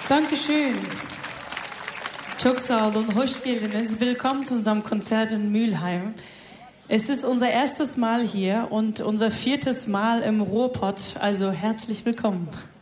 Dankeschön. Çok sağ olun, hoş geldiniz. Willkommen zu unserem Konzert in Mülheim. Es ist unser erstes Mal hier und unser 4. Mal im Ruhrpott, also herzlich willkommen.